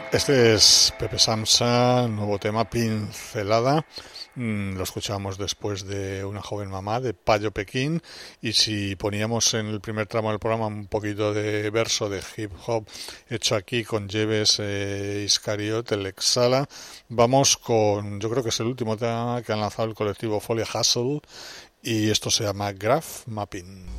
Este es Pepe Samsa, nuevo tema, Pincelada. Lo escuchábamos después de Una joven mamá, de Payo Pekín. Y si poníamos en el primer tramo del programa un poquito de verso de hip hop hecho aquí con Jeves Iscariot, el Exhala, vamos con, yo creo que es el último tema que han lanzado el colectivo Folia Hustle, y esto se llama Graph Mapping.